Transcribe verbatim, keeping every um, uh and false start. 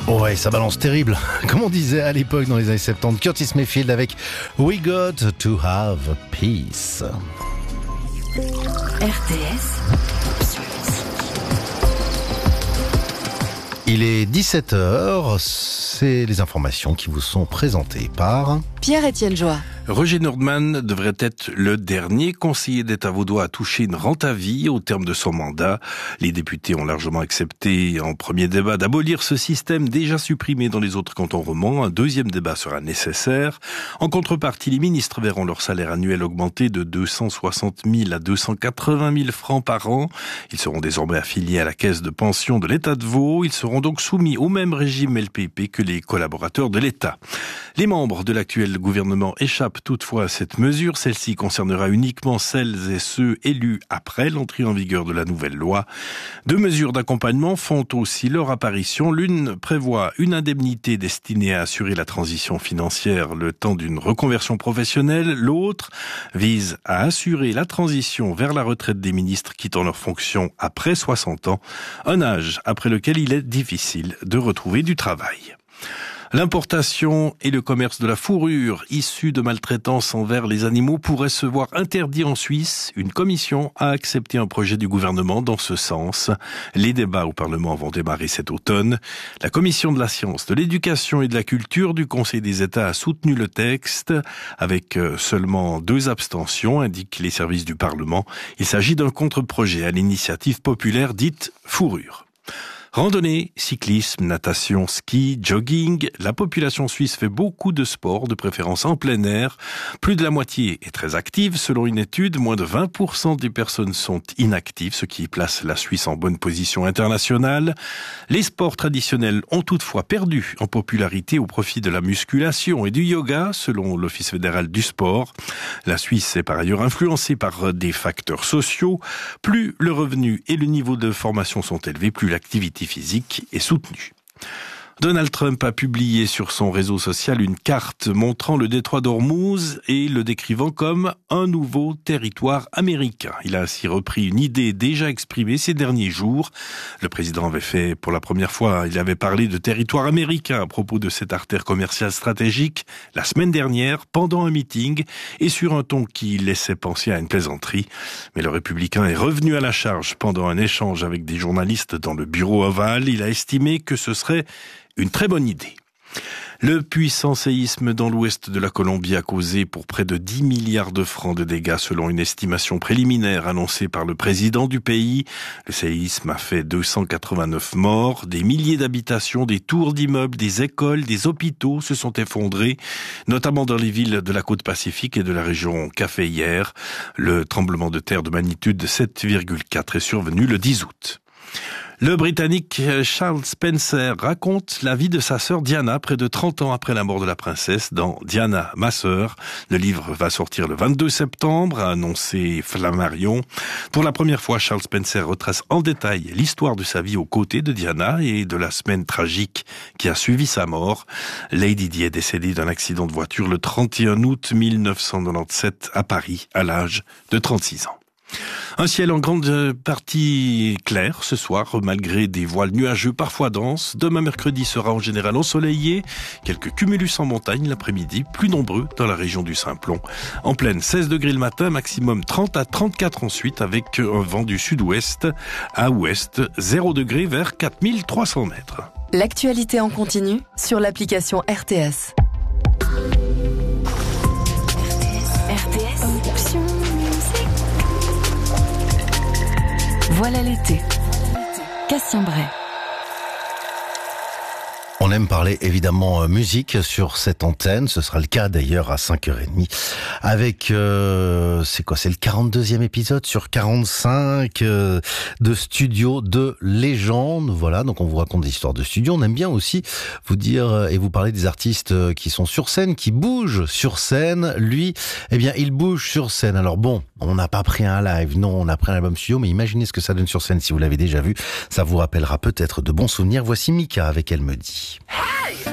Ouais, ça balance terrible. Comme on disait à l'époque dans les années soixante-dix, Curtis Mayfield avec We Got to Have Peace. R T S. Il est dix-sept heures, c'est les informations qui vous sont présentées par Pierre-Étienne Joie. Roger Nordman devrait être le dernier conseiller d'État vaudois à toucher une rente à vie au terme de son mandat. Les députés ont largement accepté en premier débat d'abolir ce système déjà supprimé dans les autres cantons romans. Un deuxième débat sera nécessaire. En contrepartie, les ministres verront leur salaire annuel augmenter de deux cent soixante mille à deux cent quatre-vingt mille francs par an. Ils seront désormais affiliés à la caisse de pension de l'État de Vaud. Ils seront donc soumis au même régime L P P que les collaborateurs de l'État. Les membres de l'actuel gouvernement échappent toutefois à cette mesure. Celle-ci concernera uniquement celles et ceux élus après l'entrée en vigueur de la nouvelle loi. Deux mesures d'accompagnement font aussi leur apparition. L'une prévoit une indemnité destinée à assurer la transition financière le temps d'une reconversion professionnelle. L'autre vise à assurer la transition vers la retraite des ministres quittant leurs fonctions après soixante ans, un âge après lequel il est difficile de retrouver du travail. L'importation et le commerce de la fourrure issue de maltraitance envers les animaux pourraient se voir interdits en Suisse. Une commission a accepté un projet du gouvernement dans ce sens. Les débats au Parlement vont démarrer cet automne. La commission de la science, de l'éducation et de la culture du Conseil des États a soutenu le texte avec seulement deux abstentions, indiquent les services du Parlement. Il s'agit d'un contre-projet à l'initiative populaire dite fourrure. Randonnée, cyclisme, natation, ski, jogging, la population suisse fait beaucoup de sport, de préférence en plein air. Plus de la moitié est très active. Selon une étude, moins de vingt pour cent des personnes sont inactives, ce qui place la Suisse en bonne position internationale. Les sports traditionnels ont toutefois perdu en popularité au profit de la musculation et du yoga, selon l'Office fédéral du sport. La Suisse est par ailleurs influencée par des facteurs sociaux. Plus le revenu et le niveau de formation sont élevés, plus l'activité physique est soutenu. Donald Trump a publié sur son réseau social une carte montrant le détroit d'Ormuz et le décrivant comme un nouveau territoire américain. Il a ainsi repris une idée déjà exprimée ces derniers jours. Le président avait fait pour la première fois, il avait parlé de territoire américain à propos de cette artère commerciale stratégique la semaine dernière pendant un meeting et sur un ton qui laissait penser à une plaisanterie. Mais le républicain est revenu à la charge pendant un échange avec des journalistes dans le bureau ovale. Il a estimé que ce serait une très bonne idée. Le puissant séisme dans l'ouest de la Colombie a causé pour près de dix milliards de francs de dégâts selon une estimation préliminaire annoncée par le président du pays. Le séisme a fait deux cent quatre-vingt-neuf morts, des milliers d'habitations, des tours d'immeubles, des écoles, des hôpitaux se sont effondrés, notamment dans les villes de la côte pacifique et de la région caféière. Le tremblement de terre de magnitude sept virgule quatre est survenu le dix août. Le Britannique Charles Spencer raconte la vie de sa sœur Diana près de trente ans après la mort de la princesse dans Diana, ma sœur. Le livre va sortir le vingt-deux septembre, a annoncé Flammarion. Pour la première fois, Charles Spencer retrace en détail l'histoire de sa vie aux côtés de Diana et de la semaine tragique qui a suivi sa mort. Lady Di est décédée d'un accident de voiture le trente et un août mille neuf cent quatre-vingt-dix-sept à Paris à l'âge de trente-six ans. Un ciel en grande partie clair ce soir, malgré des voiles nuageux parfois denses. Demain mercredi sera en général ensoleillé. Quelques cumulus en montagne l'après-midi, plus nombreux dans la région du Simplon. En pleine, seize degrés le matin, maximum trente à trente-quatre ensuite, avec un vent du sud-ouest à ouest, zéro degré vers quatre mille trois cents mètres. L'actualité en continu sur l'application R T S. R T S, option musique. Voilà l'été. Cassien Bray. On aime parler évidemment musique sur cette antenne, ce sera le cas d'ailleurs à cinq heures trente avec, euh, c'est quoi, c'est le quarante-deuxième épisode sur quarante-cinq euh, de studio de légende. Voilà, donc on vous raconte des histoires de studio. On aime bien aussi vous dire et vous parler des artistes qui sont sur scène, qui bougent sur scène. Lui, eh bien, il bouge sur scène. Alors bon, on n'a pas pris un live, non, on a pris un album studio, mais imaginez ce que ça donne sur scène si vous l'avez déjà vu. Ça vous rappellera peut-être de bons souvenirs. Voici Mika avec Elle me dit. Hey!